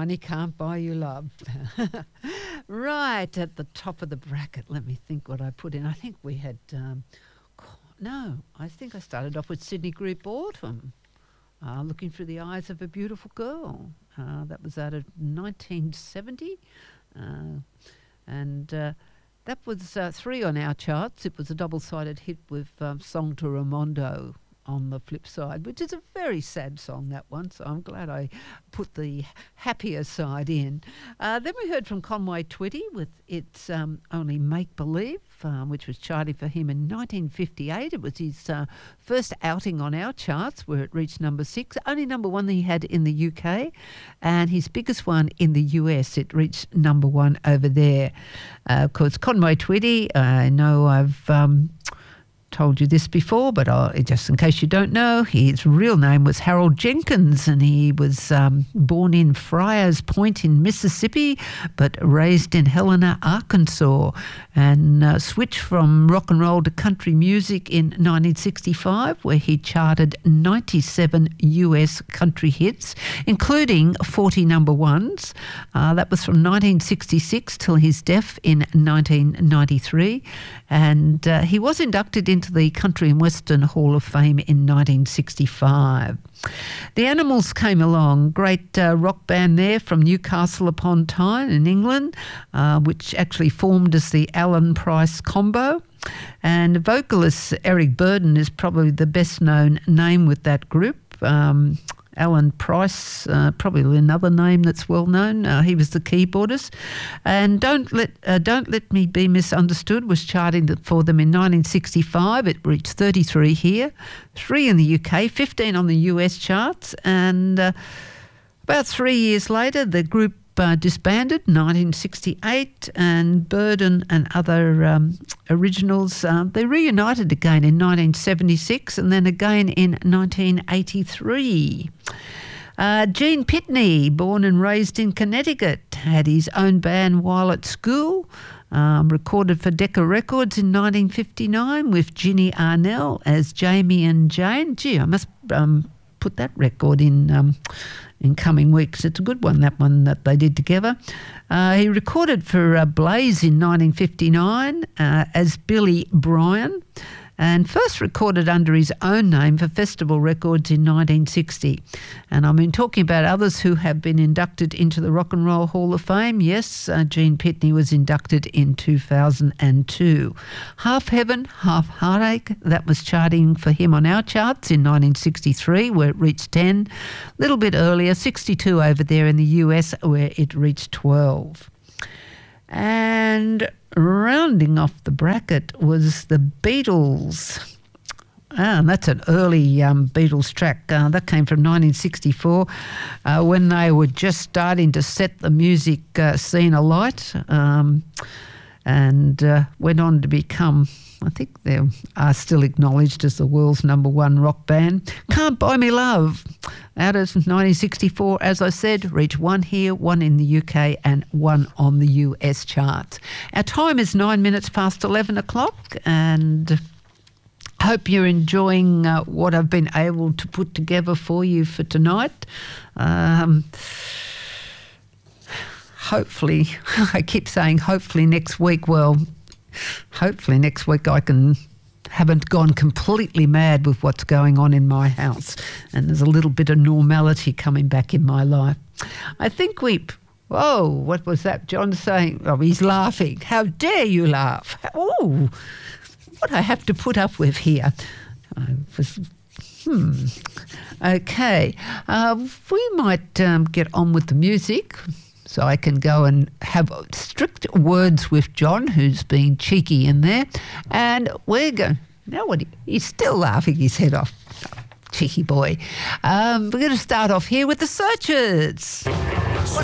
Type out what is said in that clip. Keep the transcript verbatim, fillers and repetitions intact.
money can't buy you love. Right at the top of the bracket, let me think what I put in. I think we had, um, no, I think I started off with Sydney Group Autumn, uh, Looking Through the Eyes of a Beautiful Girl. Uh, that was out of nineteen seventy. Uh, and uh, that was uh, three on our charts. It was a double-sided hit with um, Song to Ramondo on the flip side, which is a very sad song, that one, so I'm glad I put the happier side in. Uh, then we heard from Conway Twitty with its um, Only Make Believe, um, which was charting for him in nineteen fifty-eight. It was his uh, first outing on our charts, where it reached number six, only number one that he had in the U K, and his biggest one in the U S. It reached number one over there. Uh, of course, Conway Twitty, I know I've... Um, told you this before, but I'll, just in case you don't know, his real name was Harold Jenkins, and he was um, born in Friars Point in Mississippi, but raised in Helena, Arkansas, and uh, switched from rock and roll to country music in nineteen sixty-five, where he charted ninety-seven U S country hits, including forty number ones. Uh, that was from nineteen sixty-six till his death in nineteen ninety-three, and uh, he was inducted into the Country and Western Hall of Fame in nineteen sixty-five. The Animals came along, great uh, rock band there from Newcastle upon Tyne in England, uh, which actually formed as the Alan Price Combo. And vocalist Eric Burdon is probably the best known name with that group. Um, Alan Price, uh, probably another name that's well known. Uh, he was the keyboardist. And Don't Let uh, Don't Let Me Be Misunderstood was charting for them in nineteen sixty-five. It reached thirty-three here, three in the U K, fifteen on the U S charts. And uh, about three years later, the group Uh, disbanded, nineteen sixty-eight, and Burden and other um, originals, uh, they reunited again in nineteen seventy-six and then again in nineteen eighty-three. Uh, Gene Pitney, born and raised in Connecticut, had his own band while at school, um, recorded for Decca Records in nineteen fifty-nine with Ginny Arnell as Jamie and Jane. Gee, I must um, put that record in... Um, in coming weeks. It's a good one, that one that they did together. Uh, he recorded for uh, Blaze in nineteen fifty-nine uh, as Billy Bryan, and first recorded under his own name for Festival Records in nineteen sixty. And I've been talking about others who have been inducted into the Rock and Roll Hall of Fame. Yes, uh, Gene Pitney was inducted in two thousand two. Half Heaven, Half Heartache, that was charting for him on our charts in nineteen sixty-three, where it reached ten. A little bit earlier, sixty-two over there in the U S, where it reached twelve. And rounding off the bracket was the Beatles. Ah, and that's an early um, Beatles track. Uh, that came from nineteen sixty-four, uh, when they were just starting to set the music uh, scene alight, um, and uh, went on to become, I think they are still acknowledged as the world's number one rock band. Can't Buy Me Love, out of nineteen sixty-four, as I said, reached one here, one in the U K, and one on the U S charts. Our time is nine minutes past eleven o'clock, and I hope you're enjoying uh, what I've been able to put together for you for tonight. Um, hopefully, I keep saying hopefully next week, well, hopefully next week I can haven't gone completely mad with what's going on in my house, and there's a little bit of normality coming back in my life. I think we... Whoa, what was that John saying? Oh, he's laughing. How dare you laugh? Oh, what I have to put up with here. I was... Hmm. Okay. Uh, we might um, get on with the music, so I can go and have strict words with John, who's being cheeky in there. And we're going... Now what? He's still laughing his head off. Oh, cheeky boy. Um, we're going to start off here with the Searchers.